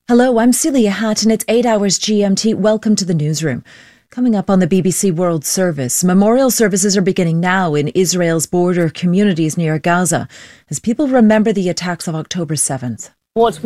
Hello, I'm Celia Hatton. It's 8 hours GMT. Welcome to the newsroom. Coming up on the BBC World Service, memorial services are beginning now in Israel's border communities near Gaza as people remember the attacks of October 7th. What